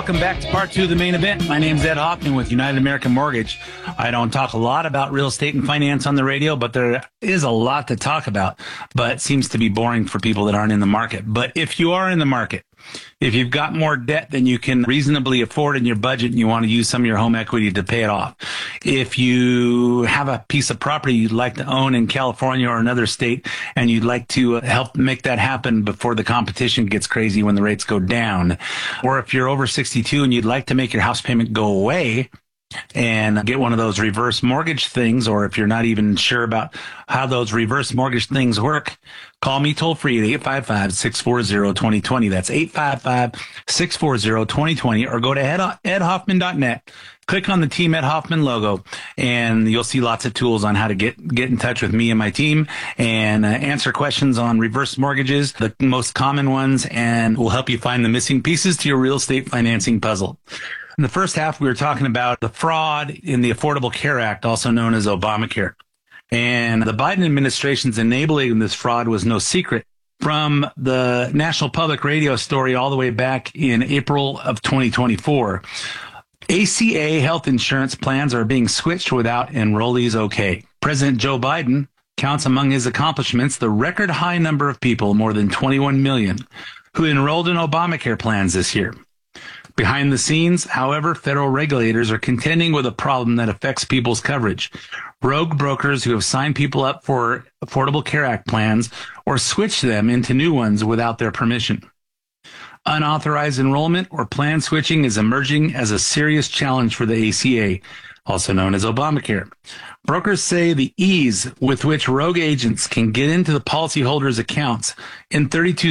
welcome back to part two of the main event. My name's Ed Hoffman with United American Mortgage. I don't talk a lot about real estate and finance on the radio, but there is a lot to talk about, but it seems to be boring for people that aren't in the market. But if you are in the market, if you've got more debt than you can reasonably afford in your budget and you want to use some of your home equity to pay it off, if you have a piece of property you'd like to own in California or another state and you'd like to help make that happen before the competition gets crazy when the rates go down, or if you're over 62 and you'd like to make your house payment go away and get one of those reverse mortgage things, or if you're not even sure about how those reverse mortgage things work, call me toll free at 855-640-2020. That's 855-640-2020, or go to edhoffman.net. Click on the Team Ed Hoffman logo, and you'll see lots of tools on how to get in touch with me and my team and answer questions on reverse mortgages, the most common ones, and we'll help you find the missing pieces to your real estate financing puzzle. In the first half, we were talking about the fraud in the Affordable Care Act, also known as Obamacare. And the Biden administration's enabling this fraud was no secret. From the National Public Radio story all the way back in April of 2024, ACA health insurance plans are being switched without enrollees okay. President Joe Biden counts among his accomplishments the record high number of people, more than 21 million, who enrolled in Obamacare plans this year. Behind the scenes, however, federal regulators are contending with a problem that affects people's coverage. Rogue brokers who have signed people up for Affordable Care Act plans or switched them into new ones without their permission. Unauthorized enrollment or plan switching is emerging as a serious challenge for the ACA, also known as Obamacare. Brokers say the ease with which rogue agents can get into the policyholders' accounts in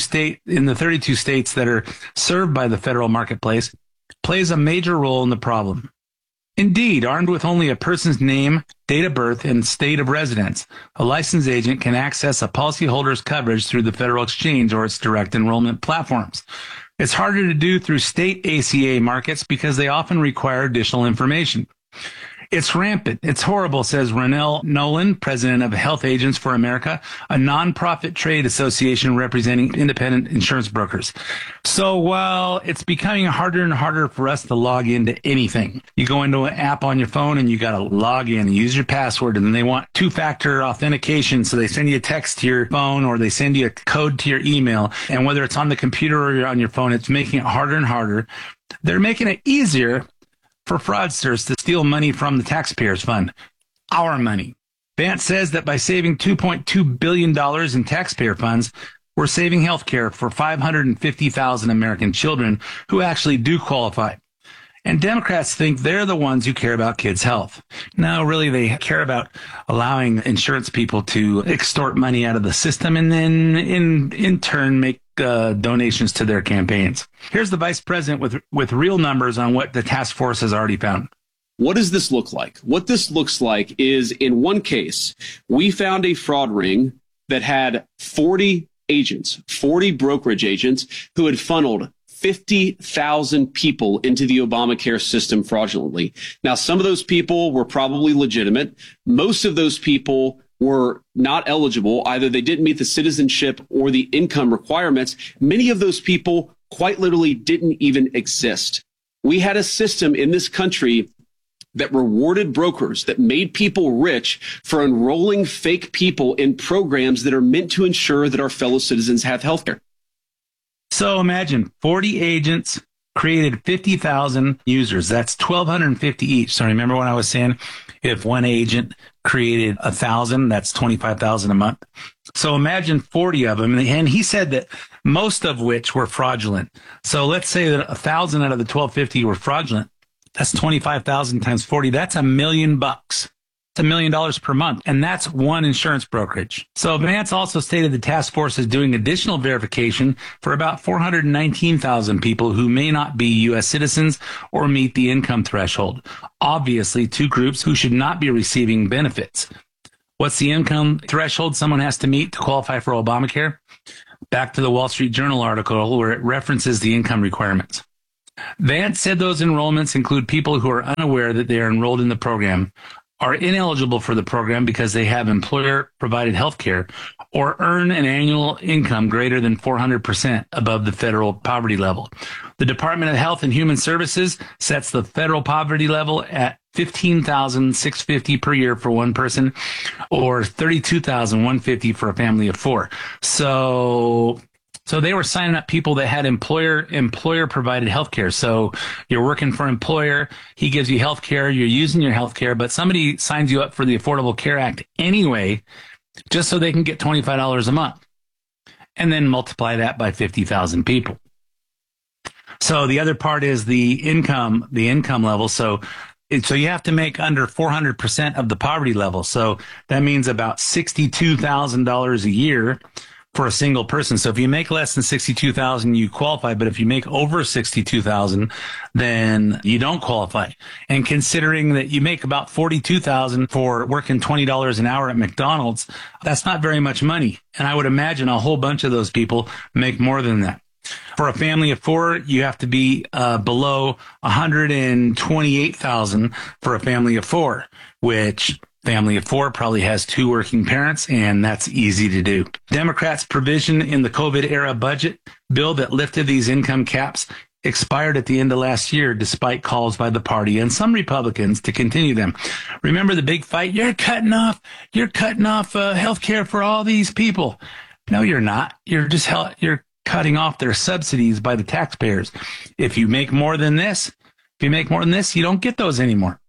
the 32 states that are served by the federal marketplace plays a major role in the problem. Indeed, armed with only a person's name, date of birth, and state of residence, a licensed agent can access a policyholder's coverage through the federal exchange or its direct enrollment platforms. It's harder to do through state ACA markets because they often require additional information. It's rampant. It's horrible, says Ronell Nolan, president of Health Agents for America, a nonprofit trade association representing independent insurance brokers. So while it's becoming harder and harder for us to log into anything, you go into an app on your phone and you got to log in and use your password, and then they want two-factor authentication. So they send you a text to your phone or they send you a code to your email. And whether it's on the computer or on your phone, it's making it harder and harder. They're making it easier for fraudsters to steal money from the taxpayers' fund, our money. Vance says that by saving $2.2 billion in taxpayer funds, we're saving health care for 550,000 American children who actually do qualify. And Democrats think they're the ones who care about kids' health. No, really, they care about allowing insurance people to extort money out of the system and then in turn make donations to their campaigns. Here's the vice president with real numbers on what the task force has already found. What does this look like? What this looks like is, in one case, we found a fraud ring that had 40 agents, 40 brokerage agents who had funneled 50,000 people into the Obamacare system fraudulently. Now, some of those people were probably legitimate. Most of those people were not eligible. Either they didn't meet the citizenship or the income requirements. Many of those people quite literally didn't even exist. We had a system in this country that rewarded brokers, that made people rich for enrolling fake people in programs that are meant to ensure that our fellow citizens have health care. So imagine 40 agents created 50,000 users. That's 1,250 each. So remember when I was saying if one agent created 1,000, that's 25,000 a month. So imagine 40 of them. And he said that most of which were fraudulent. So let's say that 1,000 out of the 1,250 were fraudulent. That's 25,000 times 40. That's $1 million. It's $1 million per month. And that's one insurance brokerage. So Vance also stated the task force is doing additional verification for about 419,000 people who may not be U.S. citizens or meet the income threshold. Obviously, two groups who should not be receiving benefits. What's the income threshold someone has to meet to qualify for Obamacare? Back to the Wall Street Journal article where it references the income requirements. Vance said those enrollments include people who are unaware that they are enrolled in the program, are ineligible for the program because they have employer-provided health care or earn an annual income greater than 400% above the federal poverty level. The Department of Health and Human Services sets the federal poverty level at $15,650 per year for one person, or $32,150 for a family of four. So they were signing up people that had employer provided health care. So you're working for an employer, he gives you health care, you're using your health care, but somebody signs you up for the Affordable Care Act anyway, just so they can get $25 a month, and then multiply that by 50,000 people. So the other part is the income level. So you have to make under 400% of the poverty level. So that means about $62,000 a year for a single person. So if you make less than 62,000, you qualify. But if you make over 62,000, then you don't qualify. And considering that you make about 42,000 for working $20 an hour at McDonald's, that's not very much money. And I would imagine a whole bunch of those people make more than that. For a family of four, you have to be below 128,000 for a family of four, which family of four probably has two working parents, and that's easy to do. Democrats' provision in the COVID era budget bill that lifted these income caps expired at the end of last year, despite calls by the party and some Republicans to continue them. Remember the big fight? You're cutting off health care for all these people. No, you're not. You're cutting off their subsidies by the taxpayers. If you make more than this, you don't get those anymore.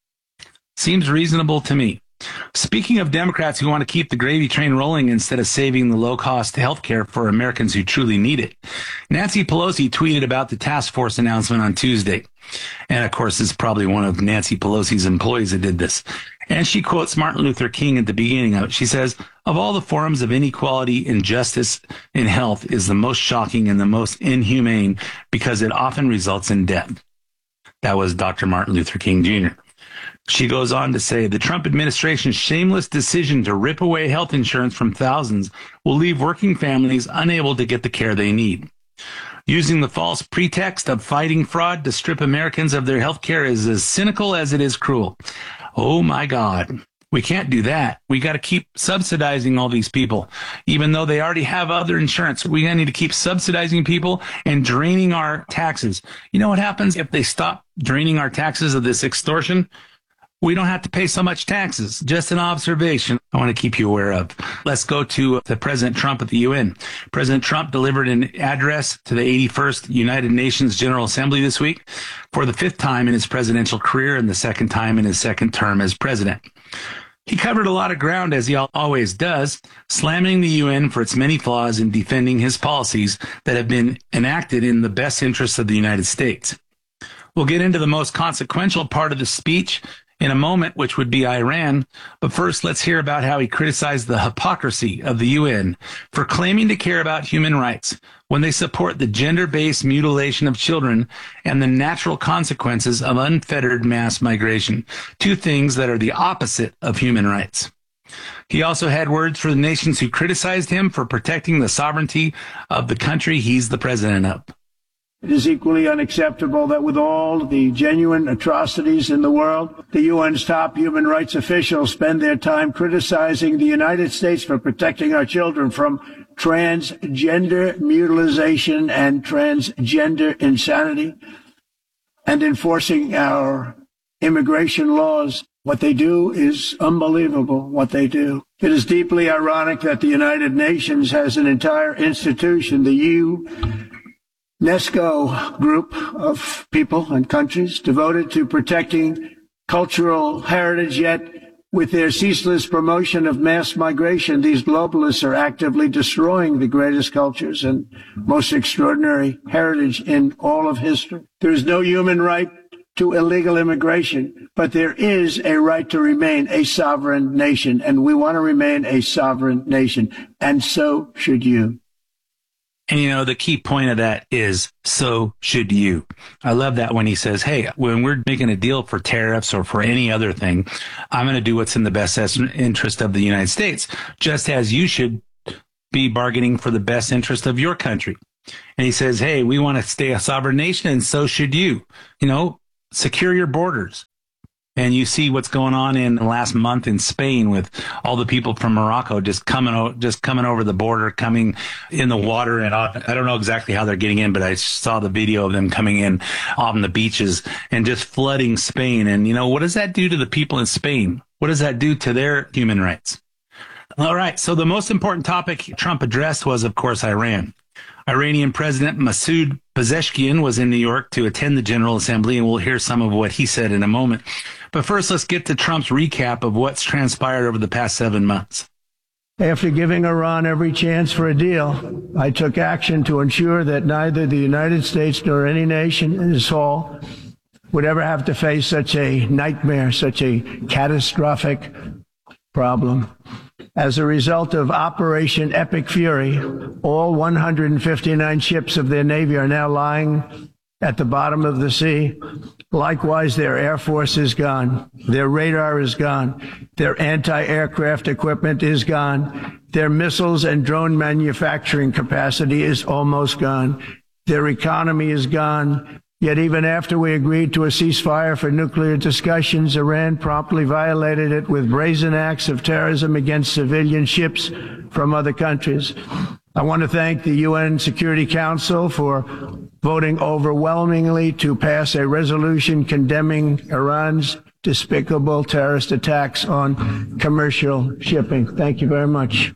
Seems reasonable to me. Speaking of Democrats who want to keep the gravy train rolling instead of saving the low-cost health care for Americans who truly need it, Nancy Pelosi tweeted about the task force announcement on Tuesday. And of course, it's probably one of Nancy Pelosi's employees that did this. And she quotes Martin Luther King at the beginning of it. She says, "Of all the forms of inequality, injustice in health is the most shocking and the most inhumane because it often results in death." That was Dr. Martin Luther King Jr. She goes on to say, "The Trump administration's shameless decision to rip away health insurance from thousands will leave working families unable to get the care they need. Using the false pretext of fighting fraud to strip Americans of their health care is as cynical as it is cruel." Oh my God. We can't do that. We got to keep subsidizing all these people, even though they already have other insurance. We need to keep subsidizing people and draining our taxes. You know what happens if they stop draining our taxes of this extortion? We don't have to pay so much taxes. Just an observation I want to keep you aware of. Let's go to the President Trump at the UN. President Trump delivered an address to the 81st United Nations General Assembly this week for the fifth time in his presidential career and the second time in his second term as president. He covered a lot of ground, as he always does, slamming the UN for its many flaws and defending his policies that have been enacted in the best interests of the United States. We'll get into the most consequential part of the speech in a moment, which would be Iran. But first, let's hear about how he criticized the hypocrisy of the UN for claiming to care about human rights when they support the gender-based mutilation of children and the natural consequences of unfettered mass migration, two things that are the opposite of human rights. He also had words for the nations who criticized him for protecting the sovereignty of the country he's the president of. It is equally unacceptable that with all the genuine atrocities in the world, the UN's top human rights officials spend their time criticizing the United States for protecting our children from transgender mutilation and transgender insanity and enforcing our immigration laws. What they do is unbelievable, what they do. It is deeply ironic that the United Nations has an entire institution, the UNESCO group of people and countries devoted to protecting cultural heritage, yet with their ceaseless promotion of mass migration, these globalists are actively destroying the greatest cultures and most extraordinary heritage in all of history. There is no human right to illegal immigration, but there is a right to remain a sovereign nation, and we want to remain a sovereign nation, and so should you. And, you know, the key point of that is, so should you. I love that when he says, hey, when we're making a deal for tariffs or for any other thing, I'm going to do what's in the best interest of the United States, just as you should be bargaining for the best interest of your country. And he says, hey, we want to stay a sovereign nation, and so should you. You know, secure your borders. And you see what's going on in the last month in Spain with all the people from Morocco just coming over the border, coming in the water. And I don't know exactly how they're getting in, but I saw the video of them coming in on the beaches and just flooding Spain. And, what does that do to the people in Spain? What does that do to their human rights? All right. So the most important topic Trump addressed was, of course, Iran. Iranian President Masoud Pezeshkian was in New York to attend the General Assembly, and we'll hear some of what he said in a moment. But first, let's get to Trump's recap of what's transpired over the past 7 months. After giving Iran every chance for a deal, I took action to ensure that neither the United States nor any nation in this hall would ever have to face such a nightmare, such a catastrophic problem. As a result of Operation Epic Fury, all 159 ships of their Navy are now lying at the bottom of the sea. Likewise, their Air Force is gone. Their radar is gone. Their anti-aircraft equipment is gone. Their missiles and drone manufacturing capacity is almost gone. Their economy is gone. Yet even after we agreed to a ceasefire for nuclear discussions, Iran promptly violated it with brazen acts of terrorism against civilian ships from other countries. I want to thank the UN Security Council for voting overwhelmingly to pass a resolution condemning Iran's despicable terrorist attacks on commercial shipping. Thank you very much.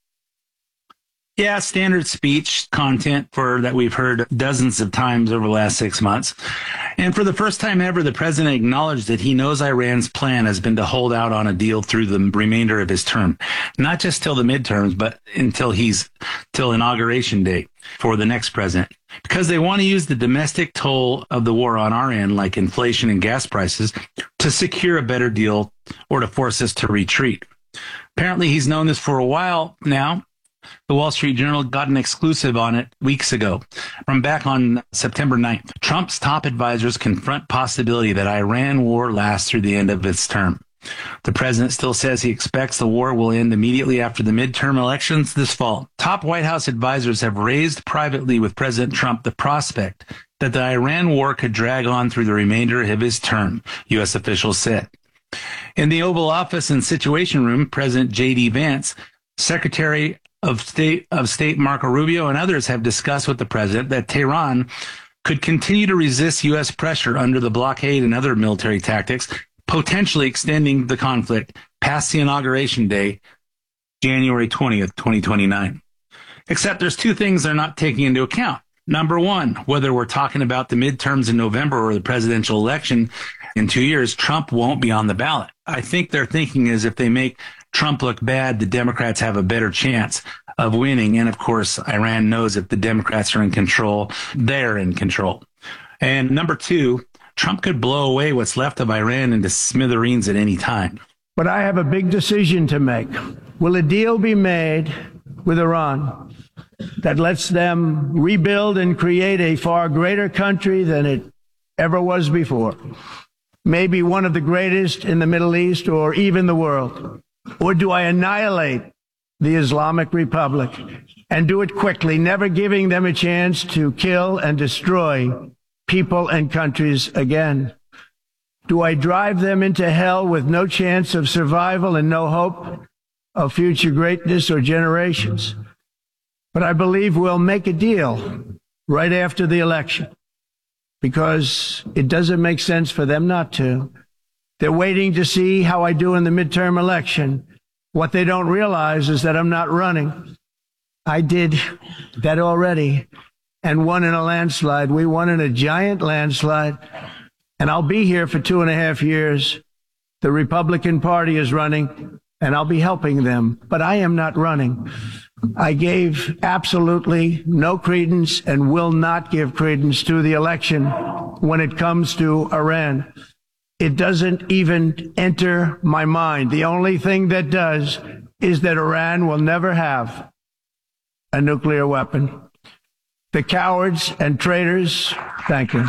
Yeah, standard speech content that we've heard dozens of times over the last 6 months. And for the first time ever, the president acknowledged that he knows Iran's plan has been to hold out on a deal through the remainder of his term, not just till the midterms, but till inauguration day for the next president, because they want to use the domestic toll of the war on our end, like inflation and gas prices, to secure a better deal or to force us to retreat. Apparently, he's known this for a while now. The Wall Street Journal got an exclusive on it weeks ago from back on September 9th. Trump's top advisors confront possibility that Iran war lasts through the end of its term. The president still says he expects the war will end immediately after the midterm elections this fall. Top White House advisors have raised privately with President Trump the prospect that the Iran war could drag on through the remainder of his term, U.S. officials said. In the Oval Office and Situation Room, President J.D. Vance, Secretary of State Marco Rubio, and others have discussed with the president that Tehran could continue to resist U.S. pressure under the blockade and other military tactics, potentially extending the conflict past the inauguration day, January 20th, 2029. Except there's two things they're not taking into account. Number one, whether we're talking about the midterms in November or the presidential election in 2 years, Trump won't be on the ballot. I think their thinking is if they make Trump look bad, the Democrats have a better chance of winning. And of course, Iran knows if the Democrats are in control, they're in control. And number two, Trump could blow away what's left of Iran into smithereens at any time. But I have a big decision to make. Will a deal be made with Iran that lets them rebuild and create a far greater country than it ever was before? Maybe one of the greatest in the Middle East or even the world. Or do I annihilate the Islamic Republic and do it quickly, never giving them a chance to kill and destroy people and countries again? Do I drive them into hell with no chance of survival and no hope of future greatness or generations? But I believe we'll make a deal right after the election because it doesn't make sense for them not to. They're waiting to see how I do in the midterm election. What they don't realize is that I'm not running. I did that already and won in a landslide. We won in a giant landslide, and I'll be here for 2.5 years. The Republican Party is running, and I'll be helping them, but I am not running. I gave absolutely no credence and will not give credence to the election when it comes to Iran. It doesn't even enter my mind. The only thing that does is that Iran will never have a nuclear weapon. The cowards and traitors, thank you.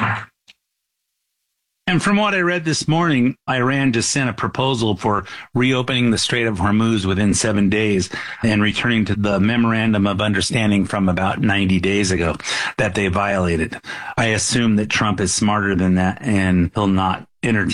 And from what I read this morning, Iran just sent a proposal for reopening the Strait of Hormuz within 7 days and returning to the memorandum of understanding from about 90 days ago that they violated. I assume that Trump is smarter than that and he'll not entertain